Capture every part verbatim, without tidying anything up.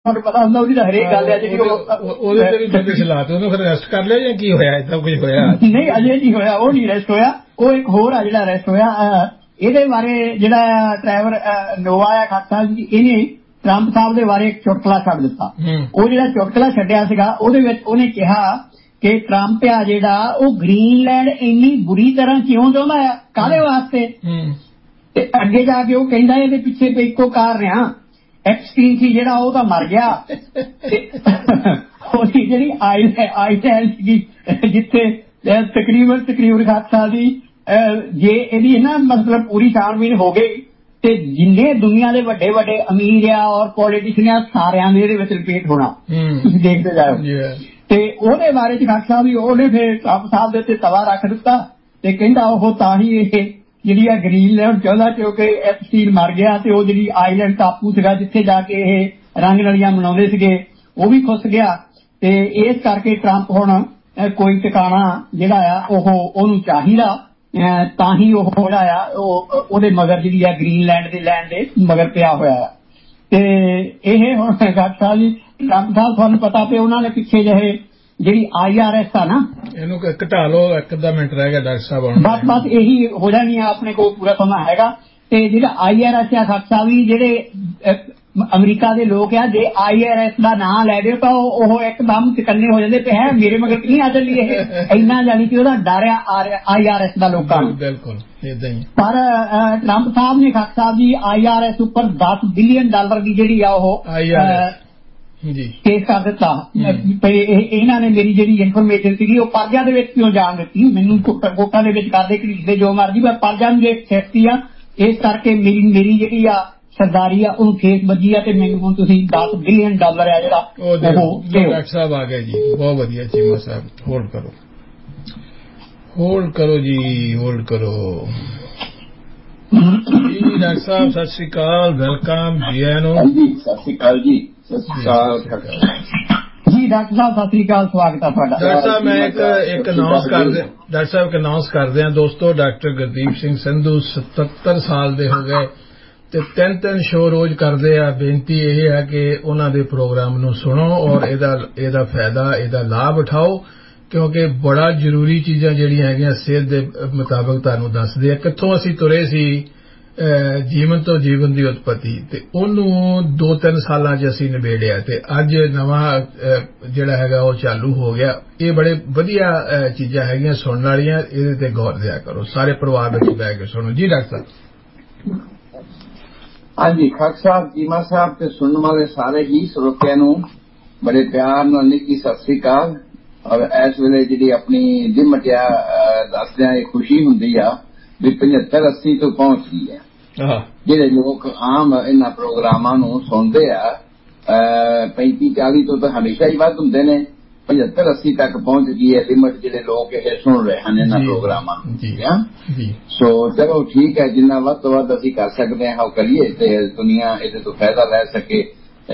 ਤੁਹਾਨੂੰ ਪਤਾ ਹੁੰਦਾ ਉਹਦੀ ਤਾਂ ਹਰੇਕ ਗੱਲ ਹੈ ਜਿਹੜੀ ਉਹਦੇ ਤੇ ਵੀ ਬੰਦੇ ਚਲਾਤੇ ਉਹਨੂੰ ਫਿਰ ਅਰੈਸਟ ਕਰ ਲਿਆ ਜਾਂ ਕੀ ਹੋਇਆ ਏਦਾਂ ਕੁਝ ਹੋਇਆ? ਨਹੀਂ ਅਜੇ ਨਹੀਂ ਹੋਇਆ, ਉਹ ਨਹੀਂ ਅਰੈਸਟ ਹੋਇਆ। ਉਹ ਇੱਕ ਹੋਰ ਆ ਜਿਹੜਾ ਅਰੈਸਟ ਹੋਇਆ। ਇਹਦੇ ਬਾਰੇ ਜਿਹੜਾ ਟਰੈਵਰ ਨੋਵਾ ਆ ਖਾਲਸਾ ਜੀ, ਇਹਨੇ ਟਰੰਪ ਸਾਹਿਬ ਦੇ ਬਾਰੇ ਇੱਕ ਚੁਟਕਲਾ ਛੱਡ ਦਿੱਤਾ। ਉਹ ਜਿਹੜਾ ਚੁਟਕਲਾ ਛੱਡਿਆ ਸੀਗਾ ਉਹਦੇ ਵਿੱਚ ਉਹਨੇ ਕਿਹਾ ਕਿ ਟਰੰਪ ਆ ਜਿਹੜਾ ਉਹ ਗ੍ਰੀਨਲੈਂਡ ਇੰਨੀ ਬੁਰੀ ਤਰ੍ਹਾਂ ਕਿਉਂ ਚਾਹੁੰਦਾ ਆ, ਕਾਹਦੇ ਵਾਸਤੇ। ਤੇ ਅੱਗੇ ਜਾ ਕੇ ਉਹ ਕਹਿੰਦਾ ਇਹਦੇ ਪਿੱਛੇ ਤੇ ਇੱਕੋ ਕਾਰਨ ਆ, ਐਪਸਟੀਨ ਸੀ ਜਿਹੜਾ ਉਹ ਤਾਂ ਮਰ ਗਿਆ। ਉਹਦੀ ਜਿਹੜੀ ਆਈਲੈਂਡ ਸੀਗੀ ਜਿੱਥੇ ਤਕਰੀਬਨ ਤਕਰੀਬਨ ਖਾਲਸਾ ਦੀ ਜੇ ਇਹਦੀ ਨਾ ਮਤਲਬ ਪੂਰੀ ਛਾਣਬੀਣ ਹੋ ਗਈ ਤੇ ਜਿੰਨੇ ਦੁਨੀਆ ਦੇ ਵੱਡੇ ਵੱਡੇ ਅਮੀਰ ਆ ਔਰ ਪੋਲੀਟੀਸ਼ੀਅਨ ਆ ਸਾਰਿਆਂ ਨੇ ਇਹਦੇ ਵਿੱਚ ਰਿਪੀਟ ਹੋਣਾ। ਤੁਸੀਂ ਦੇਖਦੇ ਜਾਓ। ਤੇ ਉਹਦੇ ਬਾਰੇ ਚ ਖਾਲਸਾ ਵੀ ਉਹਨੇ ਫਿਰ ਟਰੰਪ ਸਾਹਿਬ ਦੇ ਉੱਤੇ ਤਵਾ ਰੱਖ ਦਿੱਤਾ ਤੇ ਕਹਿੰਦਾ ਉਹ ਤਾਂ ਹੀ ਇਹ ਜਿਹੜੀ ਆ ਗ੍ਰੀਨਲੈਂਡ ਚਾਹੁੰਦਾ ਕਿਉਂਕਿ ਐਪਸਟੀਨ ਮਰ ਗਿਆ ਤੇ ਉਹ ਜਿਹੜੀ ਆਈਲੈਂਡ ਟਾਪੂ ਸੀਗਾ ਜਿੱਥੇ ਜਾ ਕੇ ਇਹ ਰੰਗ ਨਲੀਆਂ ਮਨਾਉਂਦੇ ਸੀਗੇ ਉਹ ਵੀ ਖੁੱਸ ਗਿਆ। ਤੇ ਇਸ ਕਰਕੇ ਟਰੰਪ ਹੁਣ ਕੋਈ ਟਿਕਾਣਾ ਜਿਹੜਾ ਆ ਉਹ ਉਹਨੂੰ ਚਾਹੀਦਾ, ਤਾਂ ਹੀ ਉਹ ਜਿਹੜਾ ਆ ਉਹ ਉਹਦੇ ਮਗਰ ਜਿਹੜੀ ਆ ਗ੍ਰੀਨਲੈਂਡ ਦੇ ਲੈਂਡ ਦੇ ਮਗਰ ਪਿਆ ਹੋਇਆ ਆ। ਤੇ ਇਹ ਹੁਣ ਖਾਲਸਾ ਜੀ ਟਰੰਪ ਸਾਹਿਬ ਤੁਹਾਨੂੰ ਪਤਾ ਤੇ ਉਹਨਾਂ ਨੇ ਪਿੱਛੇ ਜਿਹੇ ਜਿਹੜੀ ਆਈ ਆਰ ਐਸ ਆ ਨਾ ਇਹਨੂੰ ਘਟਾ ਲਓ, ਇੱਕ ਅੱਧਾ ਮਿੰਟ ਰਹਿ ਗਿਆ ਡਾਕਟਰ ਸਾਹਿਬ। ਬਸ ਬਸ ਇਹੀ ਹੋ ਜਾਣੀ ਆ, ਆਪਣੇ ਕੋਲ ਪੂਰਾ ਸਮਾਂ ਹੈਗਾ। ਤੇ ਜਿਹੜਾ ਆਈ ਆਰ ਐਸ ਆ ਖਾਲਸਾ ਵੀ ਜਿਹੜੇ ਅਮਰੀਕਾ ਦੇ ਲੋਕ ਆ ਜੇ ਆਈ ਆਰ ਐਸ ਦਾ ਨਾਂ ਲੈ ਦਿਓ ਤਾਂ ਉਹ ਇੱਕਦਮ ਚਕੰਨੇ ਹੋ ਜਾਂਦੇ ਤੇ ਹੈ ਮੇਰੇ ਮਗਰ ਨਹੀਂ ਆ ਚੱਲੀ ਇਹ ਇੰਨਾ ਜਾਣੀ ਕਿ ਉਹਦਾ ਡਰ ਆ ਆਈ ਆਰ ਐਸ ਦਾ ਲੋਕਾਂ ਨੂੰ। ਬਿਲਕੁਲ ਏਦਾਂ ਹੀ। ਪਰ ਟਰੰਪ ਸਾਹਿਬ ਨੇ Khalsa Sahib ji I R S ਉੱਪਰ ਦਸ ਬਿਲੀਅਨ ਡਾਲਰ ਦੀ ਜਿਹੜੀ ਆ ਉਹ ਜੀ ਕੇਸ ਕਰ ਦਿੱਤਾ। ਇਹਨਾਂ ਨੇ ਮੇਰੀ ਜਿਹੜੀ ਇਨਫੋਰਮੇਸ਼ਨ ਸੀਗੀ ਉਹ ਪਰਜਾ ਦੇ ਵਿੱਚ ਕਿਉਂ ਜਾਣ ਦਿੱਤੀ, ਮੈਨੂੰ ਕੋਟਾਂ ਦੇ ਵਿੱਚ ਕਰਦੇ ਘੜੀਸਦੇ ਜੋ ਮਰਜੀ, ਪਰ ਪਰਜਾ ਨੂੰ ਜੇ ਸੇਫਟੀ ਆ ਇਸ ਕਰਕੇ ਮੇਰੀ ਮੇਰੀ ਜਿਹੜੀ ਆ ਸਰਦਾਰੀ ਆ ਉਹਨੂੰ ਠੇਸ ਵੱਜੀ ਆ ਤੇ ਮੈਨੂੰ ਹੁਣ ਤੁਸੀਂ ਦਸ ਬਿਲੀਅਨ ਡਾਲਰ ਆ ਜਿਹੜਾ ਉਹ ਡਾਕਟਰ ਸਾਹਿਬ ਆ ਗਏ ਜੀ। ਬਹੁਤ ਵਧੀਆ ਚੀਮਾ ਸਾਹਿਬ, ਹੋਲਡ ਕਰੋ ਹੋਲਡ ਕਰੋ ਜੀ ਹੋਲਡ ਕਰੋ ਜੀ। ਡਾਕਟਰ ਸਾਹਿਬ ਸਤਿ ਸ੍ਰੀ ਅਕਾਲ, ਵੈਲਕਮ ਜੀ ਆਇਆਂ ਨੂੰ। ਸਤਿ ਸ੍ਰੀ ਅਕਾਲ ਜੀ। ਸਤਿ ਸ੍ਰੀ ਅਕਾਲ ਜੀ ਡਾਕਟਰ ਸਾਹਿਬ, ਸਤਿ ਸ੍ਰੀ ਅਕਾਲ, ਸਵਾਗਤ ਹੈ ਤੁਹਾਡਾ। ਡਾਕਟਰ ਸਾਹਿਬ ਮੈਂ ਇੱਕ ਇੱਕ ਅਨਾਉਂਸ ਕਰਦੇ ਡਾਕਟਰ ਸਾਹਿਬ ਇੱਕ ਅਨਾਉਂਸ ਕਰਦੇ ਹਾਂ ਦੋਸਤੋ, ਡਾਕਟਰ ਗੁਰਦੀਪ ਸਿੰਘ ਸੰਧੂ ਸਤੱਤਰ ਸਾਲ ਦੇ ਹੋ ਗਏ ਤੇ ਤਿੰਨ ਤਿੰਨ ਸ਼ੋਅ ਰੋਜ਼ ਕਰਦੇ ਆ। ਬੇਨਤੀ ਇਹ ਹੈ ਕਿ ਉਹਨਾਂ ਦੇ ਪ੍ਰੋਗਰਾਮ ਨੂੰ ਸੁਣੋ ਔਰ ਇਹਦਾ ਇਹਦਾ ਫਾਇਦਾ ਇਹਦਾ ਲਾਭ ਉਠਾਓ ਕਿਉਂਕਿ ਬੜਾ ਜ਼ਰੂਰੀ ਚੀਜ਼ਾਂ ਜਿਹੜੀਆਂ ਹੈਗੀਆਂ ਸਿਹਤ ਦੇ ਮੁਤਾਬਕ ਤੁਹਾਨੂੰ ਦੱਸਦੇ ਆ। ਕਿੱਥੋਂ ਅਸੀਂ ਤੁਰੇ ਸੀ ਜੀਵਨ ਤੋਂ ਜੀਵਨ ਦੀ ਉਤਪਤੀ ਤੇ ਉਹਨੂੰ ਦੋ ਤਿੰਨ ਸਾਲਾਂ 'ਚ ਅਸੀਂ ਨਿਬੇੜਿਆ ਤੇ ਅੱਜ ਨਵਾਂ ਜਿਹੜਾ ਹੈਗਾ ਉਹ ਚਾਲੂ ਹੋ ਗਿਆ। ਇਹ ਬੜੇ ਵਧੀਆ ਚੀਜ਼ਾਂ ਹੈਗੀਆਂ ਸੁਣਨ ਵਾਲੀਆਂ, ਇਹਦੇ ਤੇ ਗੌਰ ਦਿਆ ਕਰੋ, ਸਾਰੇ ਪਰਿਵਾਰ ਵਿੱਚ ਬਹਿ ਕੇ ਸੁਣੋ। ਜੀ ਡਾਕਟਰ ਸਾਹਿਬ। ਹਾਂਜੀ ਖਾਕ ਸਾਹਿਬ, ਚੀਮਾ ਸਾਹਿਬ ਤੇ ਸੁਣਨ ਵਾਲੇ ਸਾਰੇ ਹੀ ਸਰੋਤਿਆਂ ਨੂੰ ਬੜੇ ਪਿਆਰ ਨਾਲ ਨਿੱਕੀ ਸਤਿ ਸ੍ਰੀ ਅਕਾਲ। ਔਰ ਇਸ ਵੇਲੇ ਜਿਹੜੀ ਆਪਣੀ ਦਿਮਟਿਆ ਦੱਸਦਿਆਂ ਇਹ ਖੁਸ਼ੀ ਹੁੰਦੀ ਆ ਵੀ ਪਝੱਤਰ ਅੱਸੀ ਤੋਂ ਪਹੁੰਚ ਗਈ ਹੈ। ਜਿਹੜੇ ਲੋਕ ਆਮ ਇਹਨਾਂ ਪ੍ਰੋਗਰਾਮਾਂ ਨੂੰ ਸੁਣਦੇ ਆ ਪੈਂਤੀ ਚਾਲੀ ਤੋਂ ਤਾਂ ਹਮੇਸ਼ਾ ਹੀ ਵੱਧ ਹੁੰਦੇ ਨੇ, ਪਝੱਤਰ ਅੱਸੀ ਤੱਕ ਪਹੁੰਚ ਗਈ ਹੈ ਲਿਮਟ ਜਿਹੜੇ ਲੋਕ ਇਹ ਸੁਣ ਰਹੇ ਹਨ ਇਹਨਾਂ ਪ੍ਰੋਗਰਾਮਾਂ ਨੂੰ। ਸੋ ਚਲੋ ਠੀਕ ਹੈ, ਜਿੰਨਾ ਵੱਧ ਤੋਂ ਵੱਧ ਅਸੀਂ ਕਰ ਸਕਦੇ ਹਾਂ ਉਹ ਕਰੀਏ ਤੇ ਦੁਨੀਆ ਇਹਦੇ ਤੋਂ ਫਾਇਦਾ ਲੈ ਸਕੇ,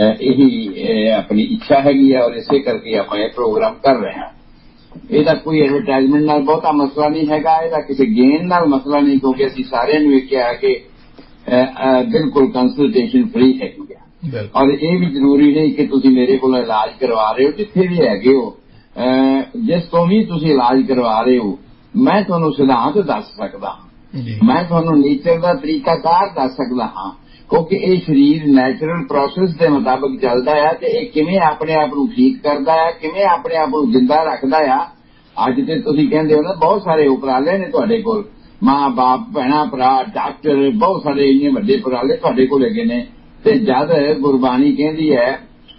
ਇਹੀ ਆਪਣੀ ਇੱਛਾ ਹੈਗੀ ਹੈ ਔਰ ਇਸੇ ਕਰਕੇ ਆਪਾਂ ਇਹ ਪ੍ਰੋਗਰਾਮ ਕਰ ਰਹੇ ਹਾਂ। ਇਹਦਾ ਕੋਈ ਐਡਵਰਟਾਈਜ਼ਮੈਂਟ ਨਾਲ ਬਹੁਤਾ ਮਸਲਾ ਨਹੀਂ ਹੈਗਾ, ਇਹਦਾ ਕਿਸੇ ਗੇਨ ਨਾਲ ਮਸਲਾ ਨਹੀਂ ਕਿਉਂਕਿ ਅਸੀਂ ਸਾਰਿਆਂ ਨੂੰ ਇਹ ਕਿਹਾ ਕਿ ਬਿਲਕੁਲ ਕੰਸਲਟੇਸ਼ਨ ਫ੍ਰੀ ਹੈਗੀ ਆ। ਔਰ ਇਹ ਵੀ ਜ਼ਰੂਰੀ ਨਹੀਂ ਕਿ ਤੁਸੀਂ ਮੇਰੇ ਕੋਲ ਇਲਾਜ ਕਰਵਾ ਰਹੇ ਹੋ, ਜਿੱਥੇ ਵੀ ਹੈਗੇ ਹੋ ਜਿਸ ਤੋਂ ਵੀ ਤੁਸੀਂ ਇਲਾਜ ਕਰਵਾ ਰਹੇ ਹੋ ਮੈਂ ਤੁਹਾਨੂੰ ਸਿਧਾਂਤ ਦੱਸ ਸਕਦਾ ਹਾਂ, ਮੈਂ ਤੁਹਾਨੂੰ ਨੇਚਰ ਦਾ ਤਰੀਕਾਕਾਰ ਦੱਸ ਸਕਦਾ ਹਾਂ ਕਿਉਂਕਿ ਇਹ ਸਰੀਰ ਨੈਚੁਰਲ ਪ੍ਰੋਸੈਸ ਦੇ ਮੁਤਾਬਕ ਚੱਲਦਾ ਆ ਤੇ ਇਹ ਕਿਵੇਂ ਆਪਣੇ ਆਪ ਨੂੰ ਠੀਕ ਕਰਦਾ ਆ, ਕਿਵੇਂ ਆਪਣੇ ਆਪ ਨੂੰ ਜਿੰਦਾ ਰੱਖਦਾ ਆ। ਅੱਜ ਤੇ ਤੁਸੀਂ ਕਹਿੰਦੇ ਹੋ ਨਾ ਬਹੁਤ ਸਾਰੇ ਉਪਰਾਲੇ ਨੇ ਤੁਹਾਡੇ ਕੋਲ, ਮਾਂ ਬਾਪ ਭੈਣਾਂ ਭਰਾ ਡਾਕਟਰ ਬਹੁਤ ਸਾਰੇ ਇੰਨੇ ਵੱਡੇ ਉਪਰਾਲੇ ਤੁਹਾਡੇ ਕੋਲ ਹੈਗੇ ਨੇ। ਤੇ ਜਦ ਗੁਰਬਾਣੀ ਕਹਿੰਦੀ ਹੈ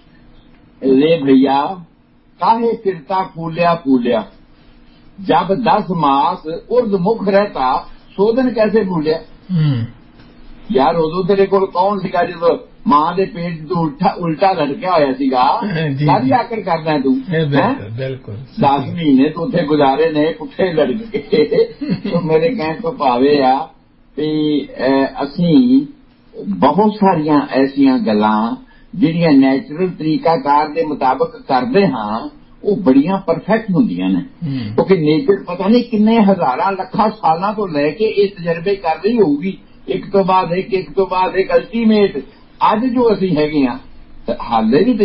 ਰੇ ਭਈਆ ਕਾਹੇ ਫਿਰਤਾ ਫੂਲਿਆ ਫੂਲਿਆ ਜਬ ਦਸ ਮਾਸ ਉਰਦ ਮੁਖ ਰਹਿਤਾ ਸੋਧਨ ਕੈਸੇ ਭੂਲਿਆ। ਯਾਰ ਉਦੋਂ ਤੇਰੇ ਕੋਲ ਕੌਣ ਸੀਗਾ ਜਦੋਂ ਮਾਂ ਦੇ ਪੇਟ ਤੋਂ ਉਲਟਾ ਉਲਟਾ ਲਟਕਿਆ ਹੋਇਆ ਸੀਗਾ, ਕਾਹਦੀ ਆਕੜ ਕਰਦਾ ਤੂੰ। ਬਿਲਕੁਲ ਦਸ ਮਹੀਨੇ ਤੂੰ ਉੱਥੇ ਗੁਜ਼ਾਰੇ ਨੇ ਪੁੱਠੇ ਲਟਕ ਕੇ। ਮੇਰੇ ਕਹਿਣ ਤੋਂ ਭਾਵੇਂ ਆ ਵੀ ਅਸੀਂ ਬਹੁਤ ਸਾਰੀਆਂ ਐਸੀਆਂ ਗੱਲਾਂ ਜਿਹੜੀਆਂ ਨੈਚੁਰਲ ਤਰੀਕਾਕਾਰ ਦੇ ਮੁਤਾਬਕ ਕਰਦੇ ਹਾਂ ਉਹ ਬੜੀਆਂ ਪਰਫੈਕਟ ਹੁੰਦੀਆਂ ਨੇ ਕਿਉਂਕਿ ਨੇਚਰ ਪਤਾ ਨਹੀਂ ਕਿੰਨੇ ਹਜ਼ਾਰਾਂ ਲੱਖਾਂ ਸਾਲਾਂ ਤੋਂ ਲੈ ਕੇ ਇਹ ਤਜਰਬੇ ਕਰ ਰਹੀ ਹੋਊਗੀ, ਇੱਕ ਤੋਂ ਬਾਅਦ ਇੱਕ ਇੱਕ ਤੋਂ ਬਾਅਦ ਇੱਕ ਅਲਟੀਮੇਟ। ਅੱਜ ਜੋ ਅਸੀਂ ਹੈਗੇ ਹਾਂ ਹਾਲੇ ਵੀ